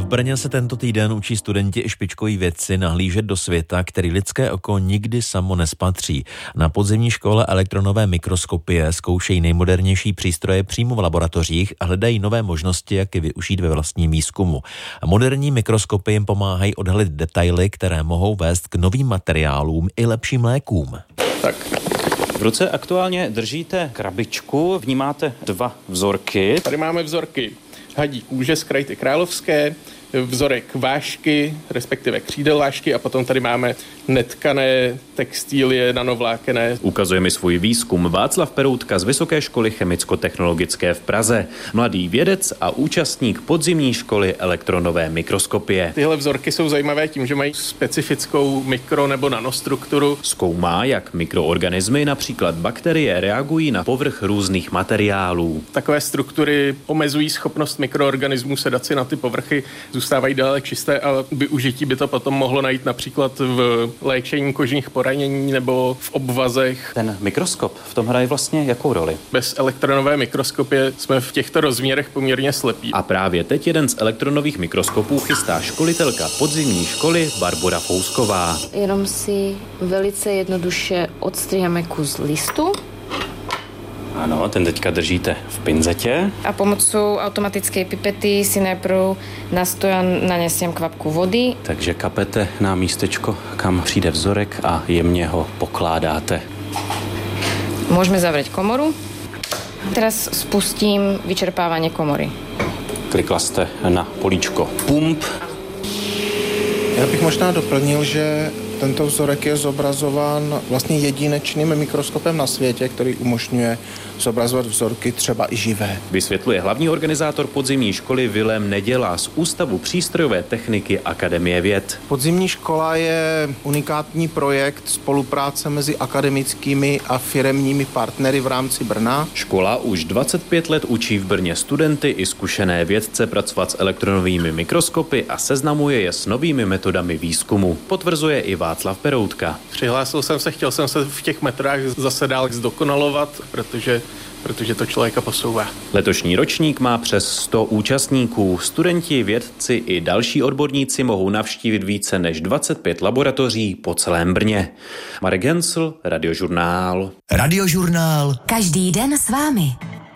Brně se tento týden učí studenti i špičkoví vědci nahlížet do světa, který lidské oko nikdy samo nespatří. Na podzemní škole elektronové mikroskopie zkoušejí nejmodernější přístroje přímo v laboratořích a hledají nové možnosti, jak je využít ve vlastním výzkumu. Moderní mikroskopy jim pomáhají odhalit detaily, které mohou vést k novým materiálům i lepším lékům. Tak. V ruce aktuálně držíte krabičku, vnímáte 2 vzorky. Tady máme vzorky hadí kůže z krajty královské, vzorek vášky, respektive křídel vášky a potom tady máme netkané textílie nanovlákené. Ukazuje mi svůj výzkum Václav Peroutka z Vysoké školy chemicko-technologické v Praze. Mladý vědec a účastník podzimní školy elektronové mikroskopie. Tyhle vzorky jsou zajímavé tím, že mají specifickou mikro- nebo nanostrukturu. Zkoumá, jak mikroorganismy, například bakterie, reagují na povrch různých materiálů. Takové struktury omezují schopnost mikroorganismů sedat si na ty povrchy, zůstávají dále čisté a využití by to potom mohlo najít například v léčení kožních poranění nebo v obvazech. Ten mikroskop v tom hraje vlastně jakou roli? Bez elektronové mikroskopie jsme v těchto rozměrech poměrně slepí. A právě teď jeden z elektronových mikroskopů chystá školitelka podzimní školy Barbora Fousková. Jenom si velice jednoduše odstříháme kus listu. Ano, ten teďka držíte v pinzetě. A pomocou automatické pipety si najprv na stojan nanesiem kvapku vody. Takže kapete na místečko, kam přijde vzorek a jemně ho pokládáte. Môžeme zavrieť komoru. Teraz spustím vyčerpávanie komory. Klikla jste na políčko pump. Já bych možná doplnil, že tento vzorek je zobrazován vlastně jedinečným mikroskopem na světě, který umožňuje zobrazovat vzorky třeba i živé. Vysvětluje hlavní organizátor podzimní školy Vilém Neděla z Ústavu přístrojové techniky Akademie věd. Podzimní škola je unikátní projekt spolupráce mezi akademickými a firemními partnery v rámci Brna. Škola už 25 let učí v Brně studenty i zkušené vědce pracovat s elektronovými mikroskopy a seznamuje je s novými metodami výzkumu. Potvrzuje i Václav Peroutka. Přihlásil jsem se, chtěl jsem se v těch metodách zase dál zdokonalovat, protože to člověka posouvá. Letošní ročník má přes 100 účastníků. Studenti, vědci i další odborníci mohou navštívit více než 25 laboratoří po celém Brně. Marek Hensl, Radiožurnál. Radiožurnál. Každý den s vámi.